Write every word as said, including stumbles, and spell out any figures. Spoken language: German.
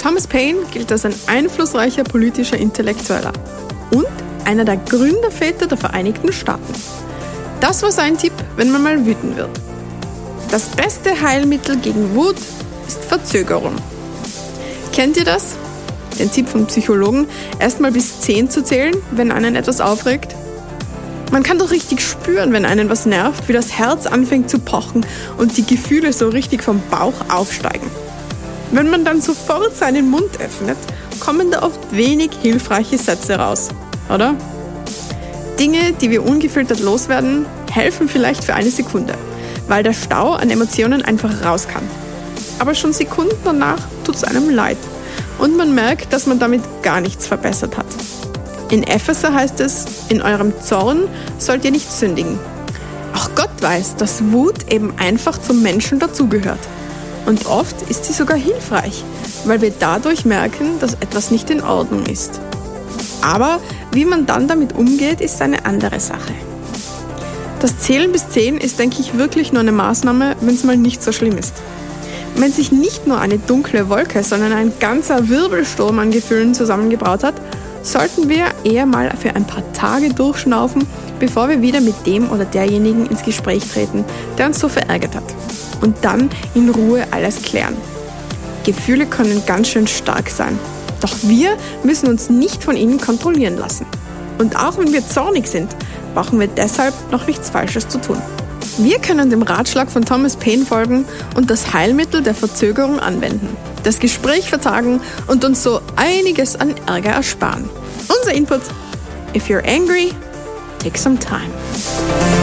Thomas Paine gilt als ein einflussreicher politischer Intellektueller und einer der Gründerväter der Vereinigten Staaten. Das war sein Tipp, wenn man mal wütend wird. Das beste Heilmittel gegen Wut ist Verzögerung. Kennt ihr das? Den Tipp vom Psychologen, erst mal bis zehn zu zählen, wenn einen etwas aufregt? Man kann doch richtig spüren, wenn einen was nervt, wie das Herz anfängt zu pochen und die Gefühle so richtig vom Bauch aufsteigen. Wenn man dann sofort seinen Mund öffnet, kommen da oft wenig hilfreiche Sätze raus, oder? Dinge, die wir ungefiltert loswerden, helfen vielleicht für eine Sekunde, weil der Stau an Emotionen einfach raus kann. Aber schon Sekunden danach tut es einem leid und man merkt, dass man damit gar nichts verbessert hat. In Epheser heißt es, in eurem Zorn sollt ihr nicht sündigen. Auch Gott weiß, dass Wut eben einfach zum Menschen dazugehört. Und oft ist sie sogar hilfreich, weil wir dadurch merken, dass etwas nicht in Ordnung ist. Aber wie man dann damit umgeht, ist eine andere Sache. Das Zählen bis zehn ist, denke ich, wirklich nur eine Maßnahme, wenn es mal nicht so schlimm ist. Wenn sich nicht nur eine dunkle Wolke, sondern ein ganzer Wirbelsturm an Gefühlen zusammengebraut hat, sollten wir eher mal für ein paar Tage durchschnaufen, bevor wir wieder mit dem oder derjenigen ins Gespräch treten, der uns so verärgert hat. Und dann in Ruhe alles klären. Gefühle können ganz schön stark sein. Doch wir müssen uns nicht von ihnen kontrollieren lassen. Und auch wenn wir zornig sind, brauchen wir deshalb noch nichts Falsches zu tun. Wir können dem Ratschlag von Thomas Paine folgen und das Heilmittel der Verzögerung anwenden, das Gespräch vertagen und uns so einiges an Ärger ersparen. Unser Input: If you're angry, take some time.